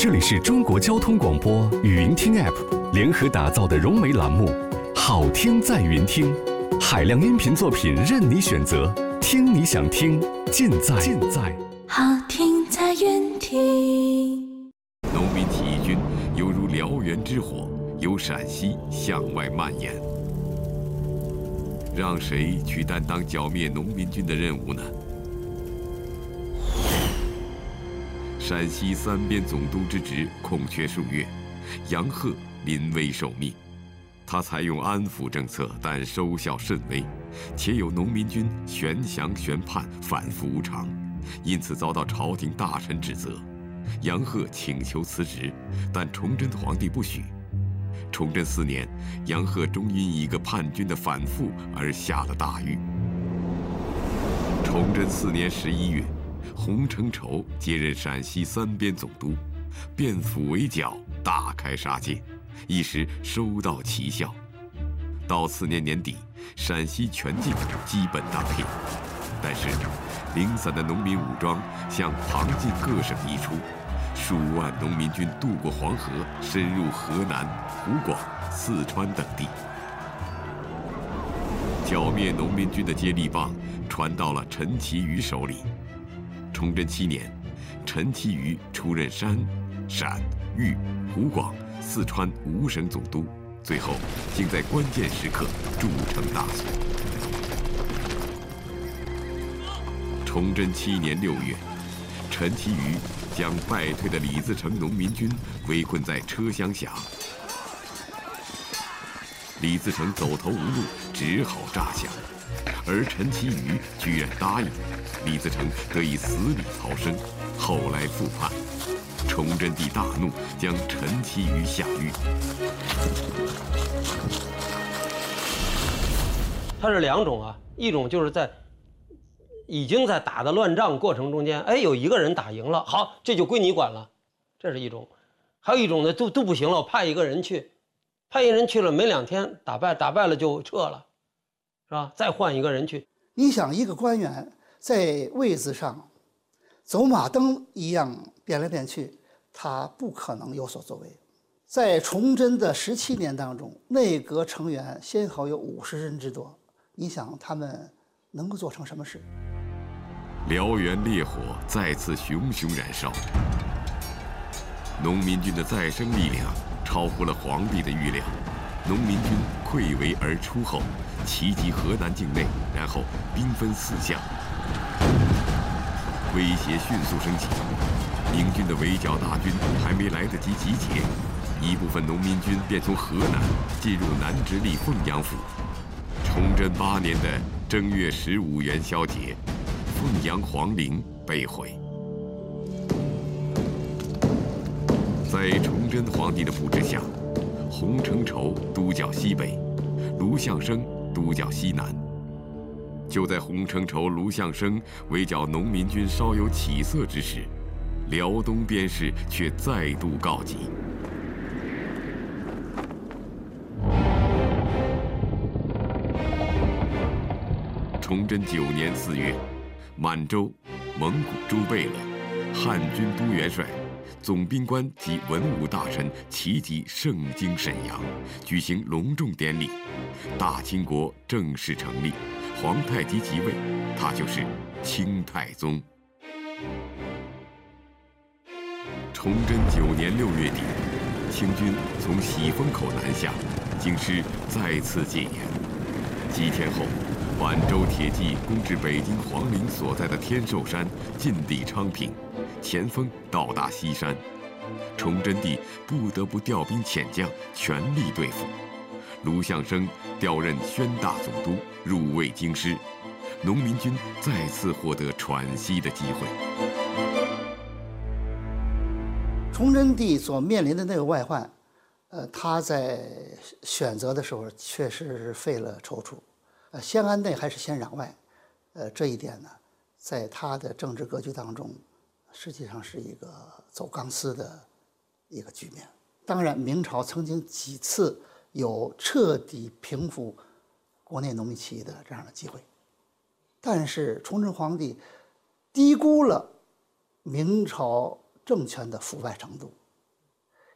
这里是中国交通广播语音听 App 联合打造的融媒栏目，好听在云听，海量音频作品任你选择，听你想听，尽在好听在云听。 农民起义军犹如燎原之火，由陕西向外蔓延。让谁去担当剿灭农民军的任务呢？陕西三边总督之职空缺数月，杨鹤临危受命。他采用安抚政策，但收效甚微，且有农民军悬降悬叛，反复无常，因此遭到朝廷大臣指责。杨鹤请求辞职，但崇祯皇帝不许。崇祯4年，杨鹤终因一个叛军的反复而下了大狱。崇祯4年11月，洪承畴接任陕西三边总督，变府围剿，大开杀戒，一时收到奇效。到次年年底，陕西全境基本大骗，但是零散的农民武装向旁近各省溢出，数万农民军渡过黄河，深入河南、湖广、四川等地。剿灭农民军的接力棒传到了陈其瑜手里。崇祯7年，陈其瑜出任山、陕、豫、湖广、四川5省总督，最后竟在关键时刻铸成大错。崇祯7年6月，陈其瑜将败退的李自成农民军围困在车厢下，李自成走投无路，只好诈降，而陈其瑜居然答应，李自成得以死里逃生，后来复叛。崇祯帝大怒，将陈其瑜下狱。 它是两种啊，一种就是已经在打的乱仗过程中间，哎，有一个人打赢了，好，这就归你管了，这是一种；还有一种呢，都不行了，我派一个人去，派一个人去了，没2天打败了就撤了，是吧？再换一个人去。 你想，一个官员在位子上走马灯一样变来变去，他不可能有所作为。在崇祯的17年当中，内阁成员先后有50人之多，你想他们能够做成什么事？ 燎原烈火再次熊熊燃烧，农民军的再生力量超乎了皇帝的预料。农民军溃围而出后，齐集河南境内，然后兵分4向，威胁迅速升级。明军的围剿大军还没来得及集结，一部分农民军便从河南进入南直隶凤阳府。崇祯8年的正月15元宵节，凤阳皇陵被毁。在崇祯皇帝的布置下，洪承畴督剿西北，卢象升督剿西南。就在洪承畴、卢象升围剿农民军稍有起色之时，辽东边事却再度告急。崇祯9年4月，满洲、蒙古诸贝勒、汉军都元帅、总兵官及文武大臣齐集盛京沈阳，举行隆重典礼。大清国正式成立，皇太极即位，他就是清太宗。崇祯9年6月底，清军从喜峰口南下，京师再次戒严。几天后，满洲铁骑攻至北京皇陵所在的天寿山，进抵昌平，前锋到达西山。崇祯帝不得不调兵遣将，全力对付。卢象升调任宣大总督，入卫京师，农民军再次获得喘息的机会。 崇祯帝所面临的那个外患，他在选择的时候确实是费了踌躇，先安内还是先攘外，这一点呢，在他的政治格局当中，实际上是一个走钢丝的一个局面。当然，明朝曾经几次有彻底平复国内农民起义的这样的机会，但是崇祯皇帝低估了明朝政权的腐败程度，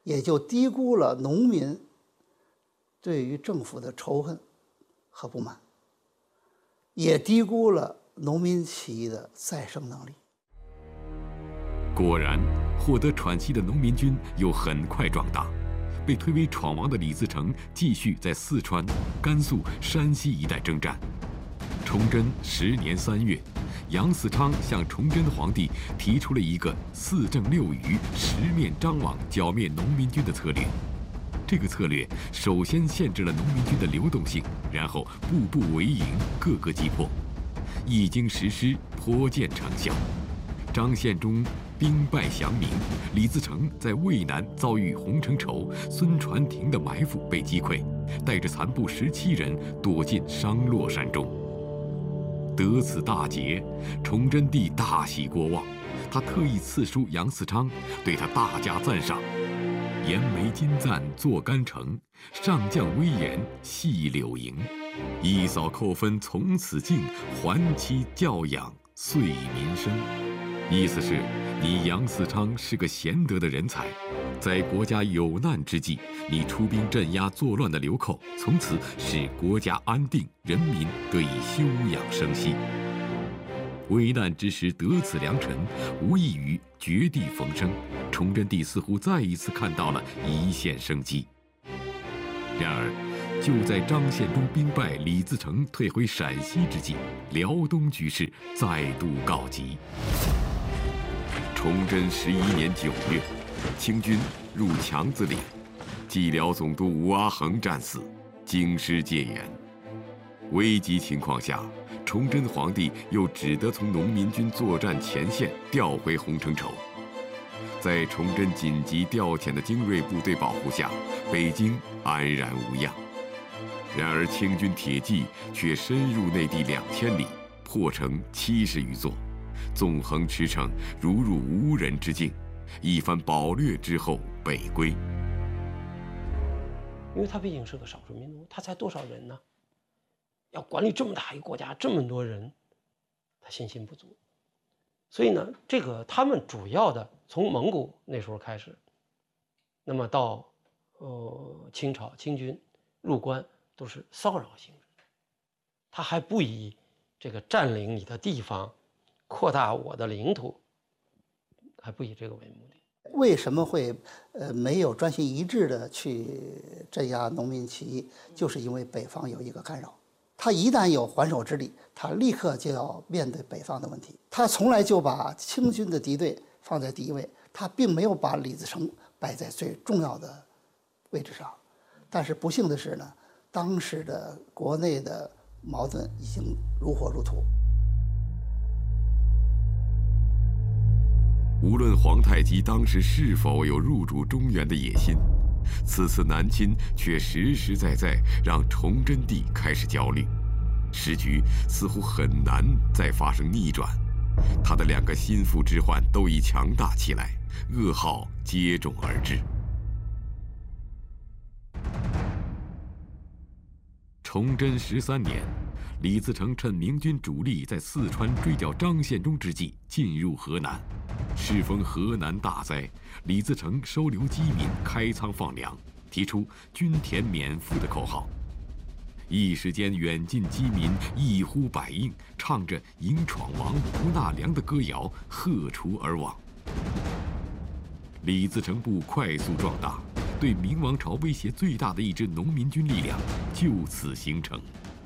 也就低估了农民对于政府的仇恨和不满，也低估了农民起义的再生能力。 果然，获得喘息的农民军又很快壮大，被推为闯王的李自成继续在四川、甘肃、山西一带征战。崇祯10年3月，杨嗣昌向崇祯皇帝提出了一个4正6余、10面张网剿灭农民军的策略。这个策略首先限制了农民军的流动性，然后步步为营，各个击破。一经实施，颇见成效。张献忠兵败降明，李自成在渭南遭遇洪承畴、孙传庭的埋伏，被击溃，带着残部17人躲进商洛山中。得此大捷，崇祯帝大喜过望，他特意赐书杨嗣昌，对他大加赞赏。严眉金赞作干城，上将威严系柳营。一扫扣分从此尽，还其教养遂民生。意思是，你杨嗣昌是个贤德的人才，在国家有难之际，你出兵镇压作乱的流寇，从此使国家安定，人民得以休养生息。危难之时得此良臣，无异于绝地逢生。崇祯帝似乎再一次看到了一线生机。然而，就在张献忠兵败，李自成退回陕西之际，辽东局势再度告急。崇祯11年9月，清军入强子岭，蓟辽总督吴阿衡战死，京师戒严。危急情况下，崇祯皇帝又只得从农民军作战前线调回洪承畴。在崇祯紧急调遣的精锐部队保护下，北京安然无恙。然而清军铁骑却深入内地2000里，破城70余座，纵横驰骋，如入无人之境。一番饱掠之后北归。 因为他毕竟是个少数民族，他才多少人呢？要管理这么大一个国家，这么多人，他信心不足。所以呢，这个他们主要的从蒙古那时候开始，那么到清朝清军入关都是骚扰性质，他还不以这个占领你的地方、扩大我的领土，还不以这个为目的。 为什么会没有专心一致的去镇压农民起义？就是因为北方有一个干扰。他一旦有还手之力，他立刻就要面对北方的问题。他从来就把清军的敌对放在第一位，他并没有把李自成摆在最重要的位置上。但是不幸的是呢，当时的国内的矛盾已经如火如荼。 无论皇太极当时是否有入主中原的野心，此次南侵却实实在在让崇祯帝开始焦虑，时局似乎很难再发生逆转。他的2个心腹之患都已强大起来，噩耗接踵而至。崇祯13年，李自成趁明军主力在四川追剿张献忠之际，进入河南。适逢河南大灾，李自成收留饥民，开仓放粮，提出均田免赋的口号。一时间，远近饥民一呼百应，唱着“迎闯王，不纳粮”的歌谣，喝出而往。李自成部快速壮大，对明王朝威胁最大的一支农民军力量就此形成。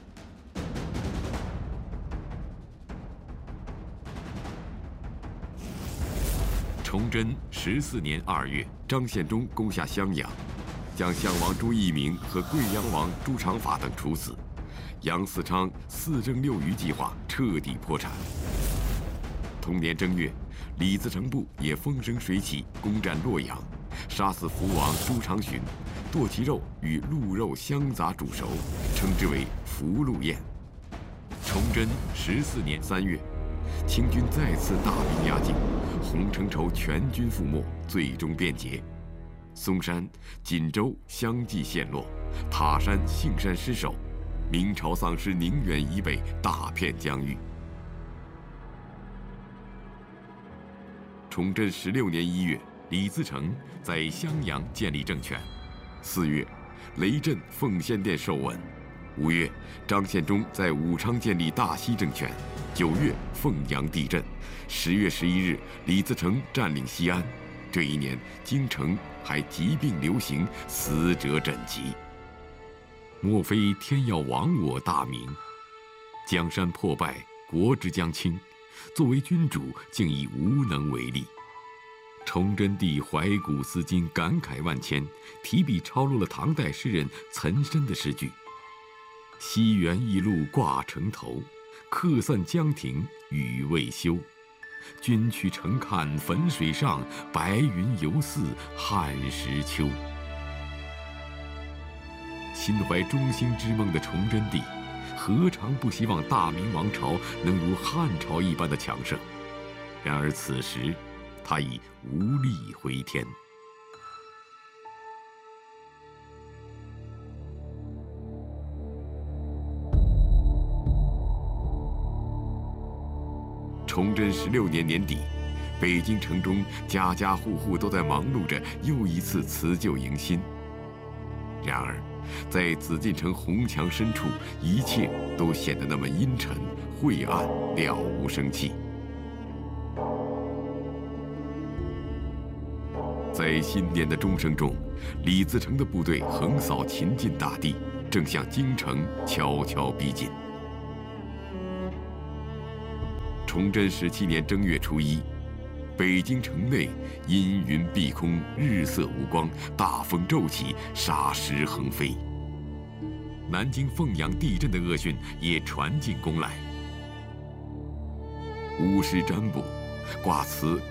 崇祯14年2月，张献忠攻下襄阳，将襄王朱义明和贵阳王朱常法等处死。杨嗣昌4正6余计划彻底破产。同年正月，李自成部也风生水起，攻占洛阳，杀死福王朱常洵，剁其肉与鹿肉相杂煮熟，称之为福禄宴。崇祯14年3月，清军再次大兵压境，洪承畴全军覆没，最终变节。松山、锦州相继陷落，塔山、杏山失守，明朝丧失宁远以北大片疆域。崇祯16年1月， 李自成在襄阳建立政权。4月，雷震奉先殿受稳。5月，张献忠在武昌建立大西政权。9月，凤阳地震。10月11日，李自成占领西安。这一年，京城还疾病流行，死者枕藉。莫非天要亡我大明？江山破败，国之将倾，作为君主，竟已无能为力。崇祯帝怀古思今，感慨万千，提笔抄录了唐代诗人岑参的诗句：“西园驿路挂城头，客散江亭雨未休。君去城看汾水上，白云犹似汉时秋。”心怀中兴之梦的崇祯帝，何尝不希望大明王朝能如汉朝一般的强盛？然而此时，他已无力回天。崇祯16年年底，北京城中家家户户都在忙碌着又一次辞旧迎新。然而，在紫禁城红墙深处，一切都显得那么阴沉晦暗，了无生气。在新年的钟声中，李自成的部队横扫秦晋大地，正向京城悄悄逼近。崇祯17年正月初1，北京城内阴云蔽空，日色无光，大风骤起，沙石横飞。南京凤阳地震的恶讯也传进宫来。巫师占卜，卦辞